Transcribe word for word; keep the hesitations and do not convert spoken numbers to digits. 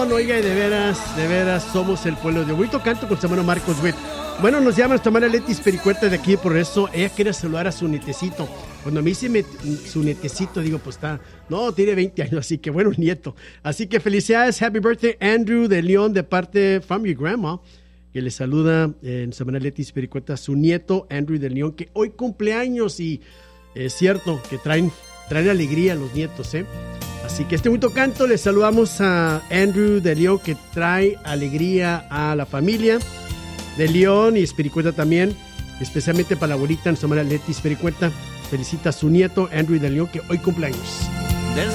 No, oiga, y de veras, de veras, somos el pueblo de bonito canto con su hermano Marcos Witt. Bueno, nos llama nuestra hermana Letis Pericueta de aquí, por eso ella quiere saludar a su nietecito. Cuando me dice me, su nietecito, digo, pues está, no, tiene veinte años, así que bueno, nieto. Así que felicidades, happy birthday, Andrew de León, de parte from your grandma, que le saluda eh, nuestra hermana Letis Pericueta a su nieto, Andrew de León, que hoy cumple años y es cierto que traen, traen alegría a los nietos, ¿eh? Así que este bonito canto le saludamos a Andrew de León, que trae alegría a la familia de León y Espericueta también, especialmente para la abuelita, nuestra hermana Leti Espericueta. Felicita a su nieto Andrew de León, que hoy cumple años.